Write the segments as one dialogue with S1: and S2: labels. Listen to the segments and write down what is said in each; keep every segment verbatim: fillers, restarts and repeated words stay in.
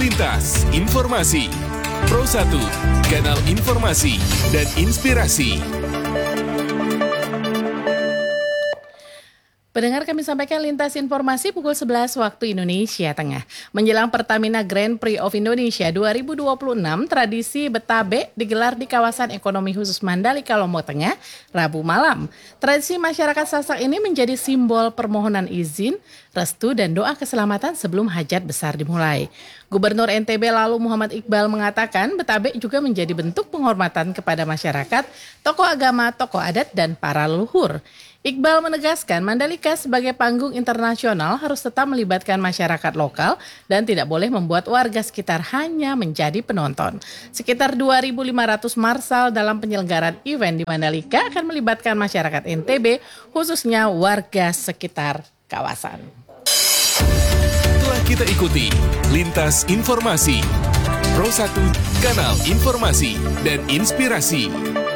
S1: Lintas Informasi Pro satu, kanal informasi dan inspirasi.
S2: Pendengar, kami sampaikan lintas informasi pukul sebelas waktu Indonesia Tengah. Menjelang Pertamina Grand Prix of Indonesia dua ribu dua puluh enam, tradisi Betabe digelar di kawasan ekonomi khusus Mandalika, Lombok Tengah, Rabu malam. Tradisi masyarakat Sasak ini menjadi simbol permohonan izin, restu, dan doa keselamatan sebelum hajat besar dimulai. Gubernur N T B lalu Muhammad Iqbal mengatakan Betabe juga menjadi bentuk penghormatan kepada masyarakat, tokoh agama, tokoh adat, dan para leluhur. Iqbal menegaskan Mandalika sebagai panggung internasional harus tetap melibatkan masyarakat lokal dan tidak boleh membuat warga sekitar hanya menjadi penonton. Sekitar dua ribu lima ratus marsal dalam penyelenggaraan event di Mandalika akan melibatkan masyarakat N T B, khususnya warga sekitar kawasan.
S1: Telah kita ikuti Lintas Informasi Pro satu, kanal informasi dan inspirasi.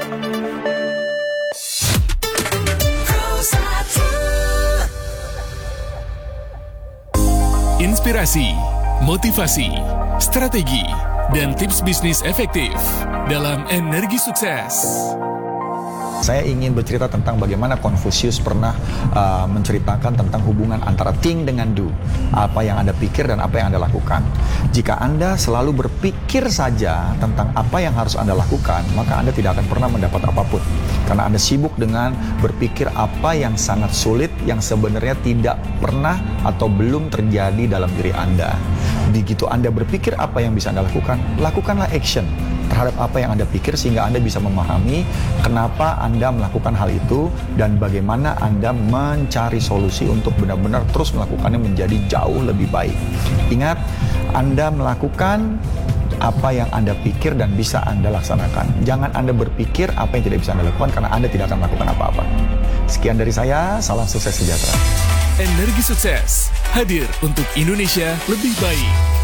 S1: Inspirasi, motivasi, strategi, dan tips bisnis efektif dalam Energi Sukses.
S3: Saya ingin bercerita tentang bagaimana Konfusius pernah uh, menceritakan tentang hubungan antara think dengan do. Apa yang Anda pikir dan apa yang Anda lakukan. Jika Anda selalu berpikir saja tentang apa yang harus Anda lakukan, maka Anda tidak akan pernah mendapat apapun. Karena Anda sibuk dengan berpikir apa yang sangat sulit, yang sebenarnya tidak pernah atau belum terjadi dalam diri Anda. Begitu Anda berpikir apa yang bisa Anda lakukan, lakukanlah action terhadap apa yang Anda pikir sehingga Anda bisa memahami kenapa Anda melakukan hal itu dan bagaimana Anda mencari solusi untuk benar-benar terus melakukannya menjadi jauh lebih baik. Ingat, Anda melakukan apa yang Anda pikir dan bisa Anda laksanakan. Jangan Anda berpikir apa yang tidak bisa Anda lakukan karena Anda tidak akan melakukan apa-apa. Sekian dari saya, salam sukses sejahtera.
S1: Energi Sukses hadir untuk Indonesia lebih baik.